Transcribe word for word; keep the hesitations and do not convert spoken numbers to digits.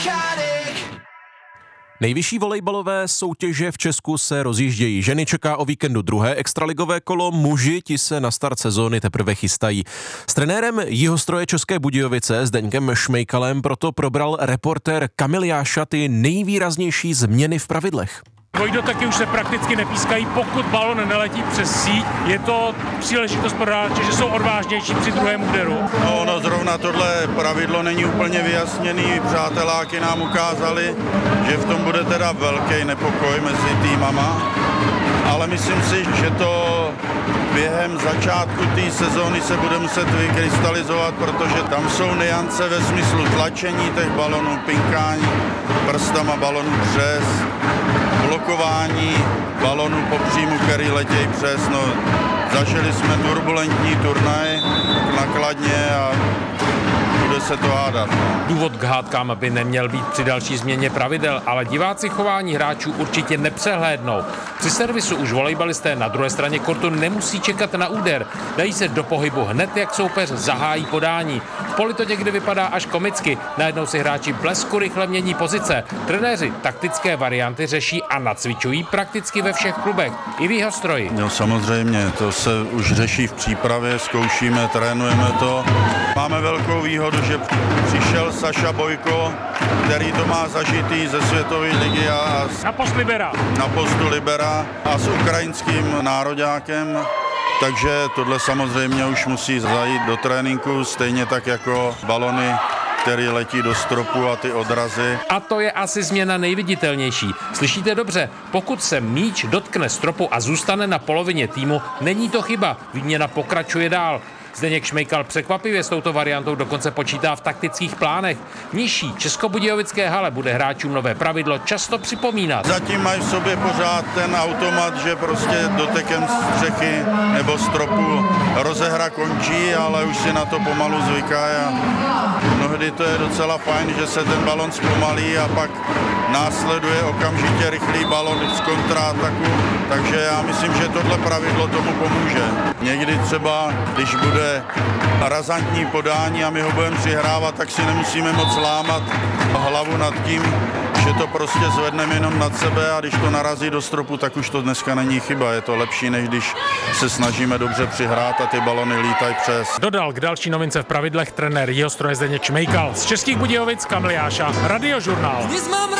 Nejvyšší volejbalové soutěže v Česku se rozjíždějí. Ženy čeká o víkendu druhé extraligové kolo, muži ti se na start sezóny teprve chystají. S trenérem Jihostroje České Budějovice Zdeňkem Šmejkalem proto probral reportér Kamil Jáša ty nejvýraznější změny v pravidlech. Dvojdotaky už se prakticky nepískají, pokud balon neletí přes síť. Je to příležitost pro hráče, že jsou odvážnější při druhém úderu. No, ono zrovna tohle pravidlo není úplně vyjasněný. Přáteláky nám ukázali, že v tom bude teda velký nepokoj mezi týmama. Ale myslím si, že to během začátku té sezóny se bude muset vykrystalizovat, protože tam jsou niance ve smyslu tlačení těch balonů, pinkání prstama balonů přes, blokování balonů po příjmu, který letějí přes. No, zažili jsme turbulentní turnaj nakladně a bude se to hádat. Důvod k hádkám by neměl být při další změně pravidel, ale diváci chování hráčů určitě nepřehlédnou. Při servisu už volejbalisté na druhé straně kortu nemusí čekat na úder. Dají se do pohybu hned, jak soupeř zahájí podání. V poli to někdy vypadá až komicky. Najednou si hráči blesku rychle mění pozice. Trenéři taktické varianty řeší a nacvičují prakticky ve všech klubech. I v Jihostroji. No samozřejmě, to se už řeší v přípravě, zkoušíme, trénujeme to. Máme velkou výhodu, že přišel Saša Bojko, který to má zažitý ze světové ligy a na post libera. Na postu libera a s ukrajinským nároďákem. Takže tohle samozřejmě už musí zajít do tréninku, stejně tak jako balony, který letí do stropu a ty odrazy. A to je asi změna nejviditelnější. Slyšíte dobře, pokud se míč dotkne stropu a zůstane na polovině týmu, není to chyba, výměna pokračuje dál. Zdeněk Šmejkal překvapivě s touto variantou dokonce počítá v taktických plánech. Nižší českobudějovické hale bude hráčům nové pravidlo často připomínat. Zatím mají v sobě pořád ten automat, že prostě dotekem střechy nebo stropu rozehra končí, ale už si na to pomalu zvyká a mnohdy to je docela fajn, že se ten balon zpomalí a pak následuje okamžitě rychlý balon z kontraataku, takže já myslím, že tohle pravidlo tomu pomůže. Někdy třeba, když bude razantní podání a my ho budeme přihrávat, tak si nemusíme moc lámat hlavu nad tím, že to prostě zvedneme jenom nad sebe a když to narazí do stropu, tak už to dneska není chyba. Je to lepší, než když se snažíme dobře přihrát a ty balony lítají přes. Dodal k další novince v pravidlech trenér Jihostroje Zdeněk Šmejkal. Z Českých Budějovic Kamil Jáša, Radiožurnál.